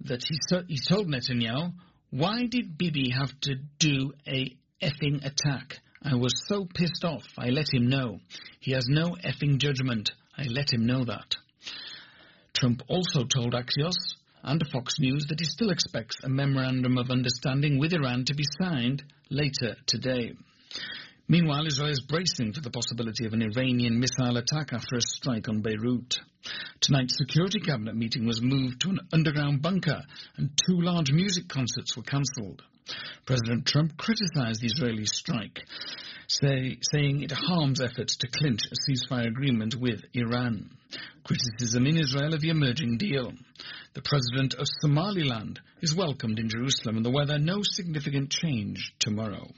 that he told Netanyahu, "Why did Bibi have to do a effing attack? I was so pissed off, I let him know. He has no effing judgment. I let him know that." Trump also told Axios and Fox News that he still expects a memorandum of understanding with Iran to be signed later today. Meanwhile, Israel is bracing for the possibility of an Iranian missile attack after a strike on Beirut. Tonight's Security Cabinet meeting was moved to an underground bunker, and 2 large music concerts were cancelled. President Trump criticised the Israeli strike, saying it harms efforts to clinch a ceasefire agreement with Iran. Criticism in Israel of the emerging deal. The president of Somaliland is welcomed in Jerusalem, and the weather no significant change tomorrow.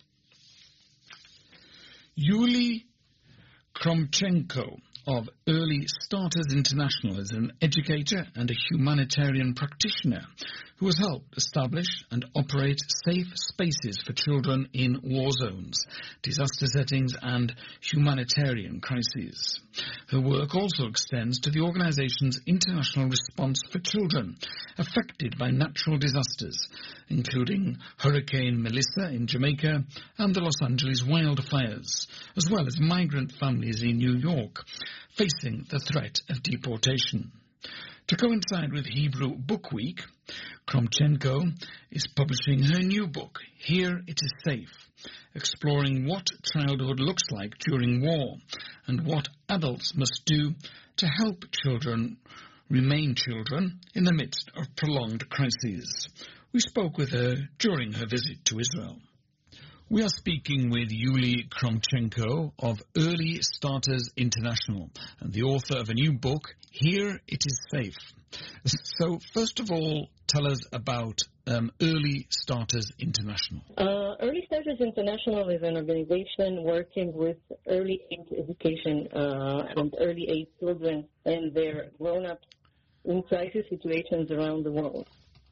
Yuli Kromchenko of Early Starters International is an educator and a humanitarian practitioner who has helped establish and operate safe spaces for children in war zones, disaster settings and humanitarian crises. Her work also extends to the organization's international response for children affected by natural disasters, including Hurricane Melissa in Jamaica and the Los Angeles wildfires, as well as migrant families in New York facing the threat of deportation. To coincide with Hebrew Book Week, Kromchenko is publishing her new book, Here It Is Safe, exploring what childhood looks like during war and what adults must do to help children remain children in the midst of prolonged crises. We spoke with her during her visit to Israel. We are speaking with Yuli Kromchenko of Early Starters International and the author of a new book, Here It Is Safe. So, first of all, tell us about Early Starters International. Early Starters International is an organization working with early age education and early age children and their grown-ups in crisis situations around the world.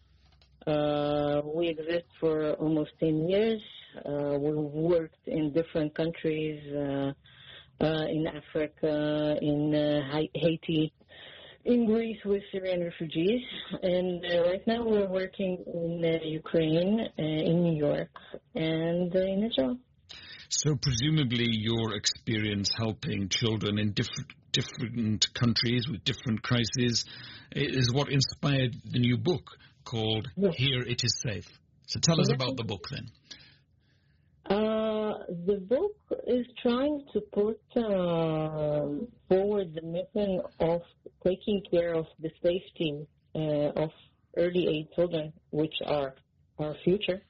We exist for almost 10 years. We've worked in different countries, in Africa, in Haiti, in Greece with Syrian refugees, and right now we're working in Ukraine, in New York, and in Israel. So presumably your experience helping children in different countries with different crises is what inspired the new book called Here It Is Safe. So tell us about the book then. The book is trying to put forward the mission of taking care of the safety of early age children, which are our future,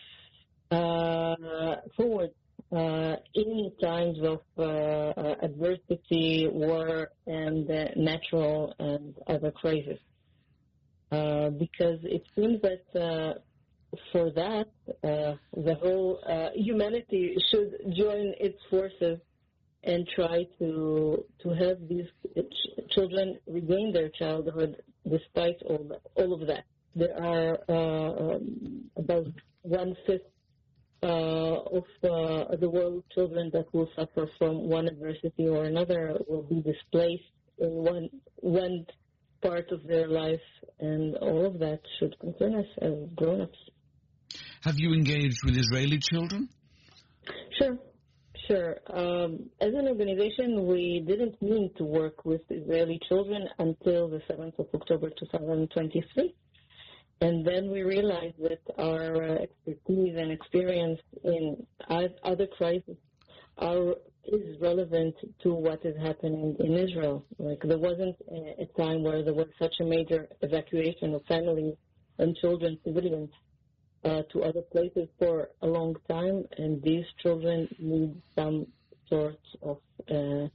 forward in times of adversity, war, and natural and other crises. Because it seems that for that, the whole humanity should join its forces and try to have these children regain their childhood despite all of that. There are about 1/5 of the world children that will suffer from one adversity or another, will be displaced in one part of their life, and all of that should concern us as grown-ups. Have you engaged with Israeli children? Sure. As an organization, we didn't mean to work with Israeli children until the 7th of October 2023. And then we realized that our expertise and experience in other crises is relevant to what is happening in Israel. Like, there wasn't a time where there was such a major evacuation of families and children, civilians, to other places for a long time, and these children need some sort of a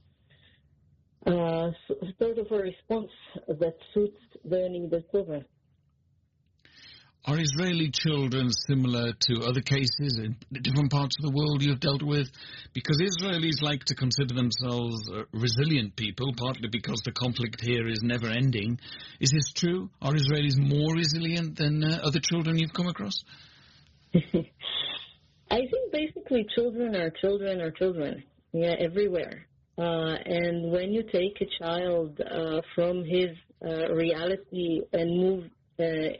response that suits their needs as children. Are Israeli children similar to other cases in different parts of the world you've dealt with? Because Israelis like to consider themselves resilient people, partly because the conflict here is never ending. Is this true? Are Israelis more resilient than other children you've come across? I think basically children are children, everywhere. And when you take a child from his reality and move